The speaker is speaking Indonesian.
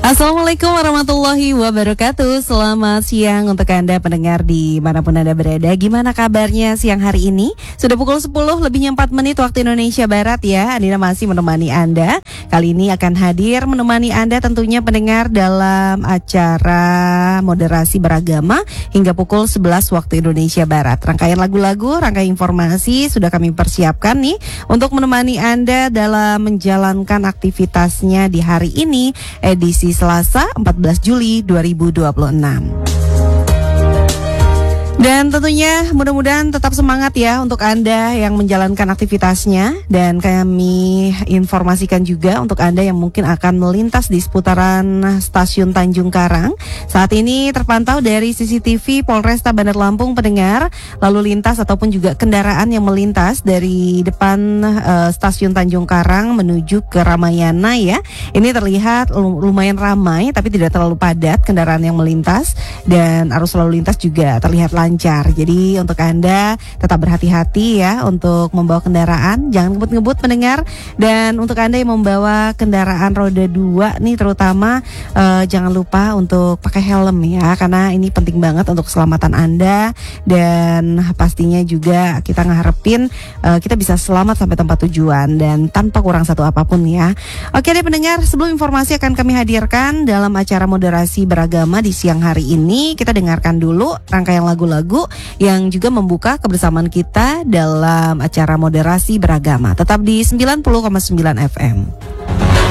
Assalamualaikum warahmatullahi wabarakatuh. Selamat siang untuk Anda pendengar dimanapun Anda berada. Gimana kabarnya siang hari ini? Sudah pukul 10 lebihnya 4 menit waktu Indonesia Barat ya. Andina masih menemani Anda. Kali ini akan hadir menemani Anda tentunya pendengar dalam acara moderasi beragama hingga pukul 11 waktu Indonesia Barat. Rangkaian lagu-lagu, rangkaian informasi sudah kami persiapkan nih untuk menemani Anda dalam menjalankan aktivitasnya di hari ini, edisi Selasa 14 Juli 2026. Dan tentunya mudah-mudahan tetap semangat ya untuk Anda yang menjalankan aktivitasnya. Dan kami informasikan juga untuk Anda yang mungkin akan melintas di seputaran stasiun Tanjung Karang. Saat ini terpantau dari CCTV Polresta Bandar Lampung pendengar, lalu lintas ataupun juga kendaraan yang melintas dari depan stasiun Tanjung Karang menuju ke Ramayana ya. Ini terlihat lumayan ramai tapi tidak terlalu padat kendaraan yang melintas, dan arus lalu lintas juga terlihat lancar. Jadi untuk Anda tetap berhati-hati ya untuk membawa kendaraan, jangan ngebut-ngebut pendengar. Dan untuk Anda yang membawa kendaraan roda 2 nih terutama jangan lupa untuk pakai helm ya, karena ini penting banget untuk keselamatan Anda. Dan pastinya juga kita ngeharapin kita bisa selamat sampai tempat tujuan dan tanpa kurang satu apapun ya. Oke deh pendengar, sebelum informasi akan kami hadirkan dalam acara moderasi beragama di siang hari ini, kita dengarkan dulu rangkaian lagu-lagu yang juga membuka kebersamaan kita dalam acara moderasi beragama. Tetap di 90,9 FM.